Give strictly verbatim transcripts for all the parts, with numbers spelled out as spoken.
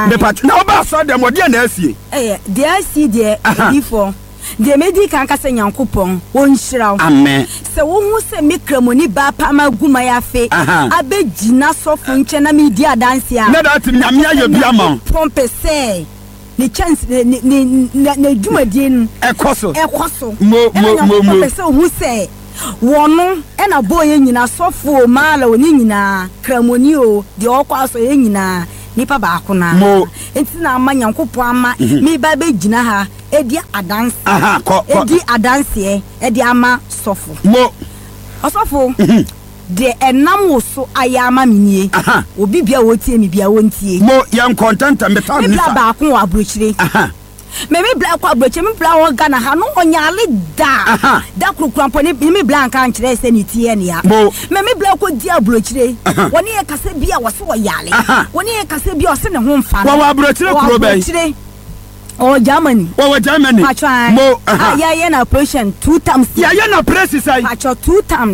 Me pat na oba so dem ode na asie. Eh, de asie de edifo. De medi kan ka se Nyankopon won hiraw. Amen. Se wo hu se mikramoni ba pa ma guma ya fe. Abegina sofo nche na me di adanse a. Na dat nyame aye bia ma. Pompe se. Ni chance ni ni na dwumadie nu. Ekoso. Ekoso. Mo mo mo mo. Se hu se wono e na boye nyina sofo mala oni nyina kramoni o de okwa so ye nyina nipa ba ko na enti na ama Nyankopon ama me ba be gina ha edi adanse aha ko edi adanse edi ama sofo mo osofo de enam wo so ayama minie obi bia wo tie mi bia wo ntie mo yan content me ta ni sa ba ko wa brochire aha me me bla kwa broche me bla wo Ghana ha no onyale da da kurukrampo ne me bla nka nkire se ni tie ne ya me me bla ko dia brochire woni e kase bia wo se wo yale woni e kase bia wo se ne ho mfa wo wa brochire kuro bai oh Germany wo wa Germany mo ah ya ya na operation two times ya ya na press sai pacho two times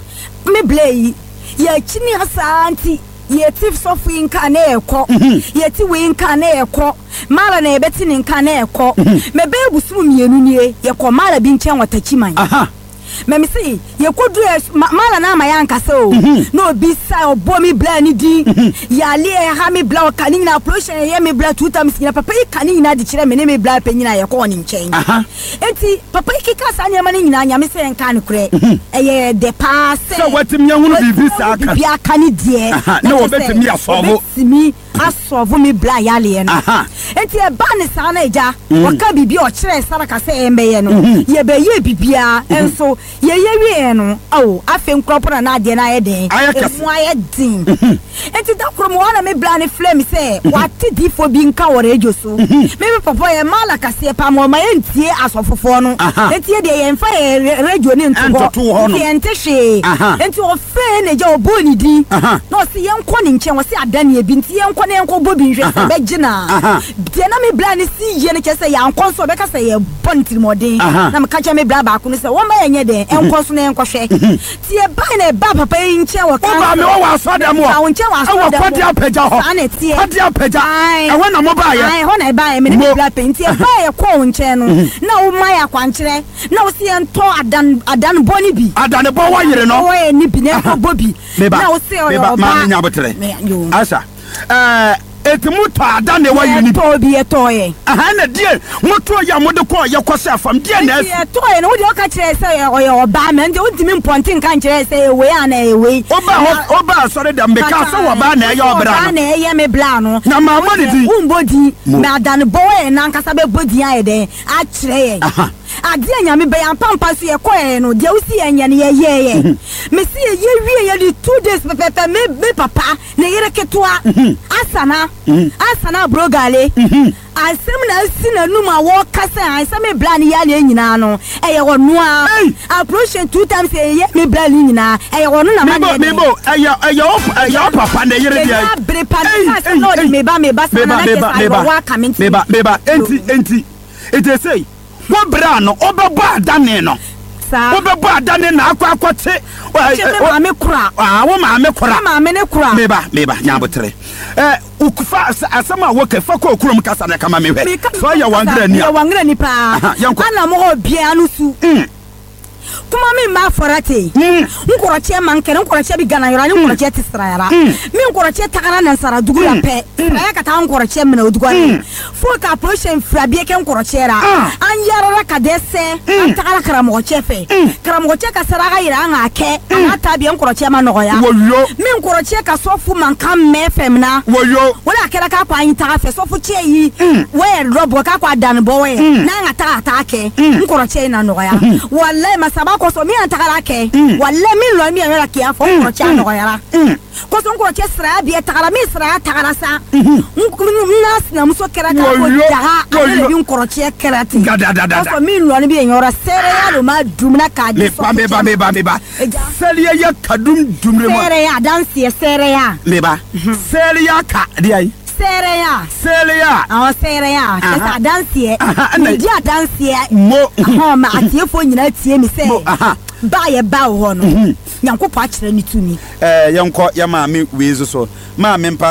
me bla yi ya chini asanti yeti sofu inka na ekọ yeti we inka na ekọ mara na ebeti ni nka na ekọ mebe ebusu mienu nie yekọ mara bi nchen watachiman aha meme si yekodu mara na amaya nkase o no bi sa obo mi bla ni di ya le ha mi bla kani na operation ye mi bla two times na papa kani na di kire me ne mi bla penyina yekọ ni nchen aha enti papa kika sa nyama ni nyina nyame se nka ne kure eye de pass so wetim ye hunu bibi sa aka bi aka ni die na obetimi asovo simi asovo mi bla ya le no enti e ba ne sa na eja waka bibi o kire saraka se emeye no ye be ye bibia enso ye ye wie no awo afi nkropora na ade na ye den emu aye din enti da kromo wana me bla ne flame se wati difo bi nka wore ejo so me me papa ye mala kase pa mo ma entie asofofo no enti ye de ye mfa ye radio ne ntugo ye ente hwe enti o fe ne ja oboni di no se ye nko ne nche wo se adane bi enti ye nko ne nko bobi nhwe se be gina de na me bla ne si ye ne kese ya nko so be ka se ye bonti modin na me ka cha me bla ba ko ne se wo ma ye nye de enko so ne enko hwe ti e ba na ba papa yi nche wo ka ba me wo wa so da mo a nche wa so da kwadi apeja ho kwadi apeja e ho na mo ba ye ai ho na ba ye me ne bla penti e ba ye ko nche no na wo ma ya kwankire na wo se ento adan adan boni bi adan bo wa yire no wo ye ni bi ne ko bobi na wo se o ba ma nya botere asa eh etimu ta adan ne wa yire ni to bi e to ye aha na die moto ya mo de ko ye kwose afam die na e to ye no de o ka kire se o ye oba me nde o ntimi mponti nka kire se we ana e we oba oba sore da me ka so oba na ye obra no na ye me bla no na ma mo de di umbodi me adan bo ye na nkasa be bodi aye de a kire ye ade anyame be yan pampa so ye koye no de usi enya ne ye ye ye me si ye wie ye di two days pepe me me papa ne yere ketua asana asana brogale asem na sina numa wo kasa asem bla ne ya le nyina no eye wo noa approach two times ye me bla ne nyina eye wo no na ma ne me bo eye eye eye papa ne yere dia bre pa no me ba me ba sana na ke sa wa comment me ba me ba enti enti it say wo bra no obebo adane no sa obebo adane na akwa akote ma me kura ah wo ma me kura ma me ne kura me ba me ba nya botere eh ukufa asama wo ke fa ko kurom kasa na kama me hwe so ya wangra ni ya wangra ni pa ana mo ho bia no su kuma me ma forate nkoroche mankere nkoroche bi gana yora nkoroche tisra yara me nkoroche takara na sara dugula pe ya kata nkoroche me na odugwa fo ka approach frabie ke nkoroche ra an yara ka dese an takara karamo chefe karamo che ka sara ga yira nga ke ata bi nkoroche ma no ya me nkoroche ka sofu manka me fem na woyo wala kera ka kwa yin fe sofu che yi we robo ka kwa dan bo we na nga ta ata ke nkoroche na no ya wallahi masaba ko so mi antakara ke walle mi lo mi era ke afo ko cha no yara ko so ko che sra bi takara mi sra takara sa nas na muso kera ka ko daga ale bi ko che kera ti ko so mi lo ni bi enyora sere ya lo ma dumna ka di so me ba me ba me ba sere ya kadum dumre mo sere ya dance sere ya me ba sere ya ka di ai Sereya Sereya ah sereya esa dansie me dia dansie mo ho ma atiefo nyina tie mi se ba ye ba ho no Nyankopɔ akere ni tumi eh yenko ya ma me wezu so ma me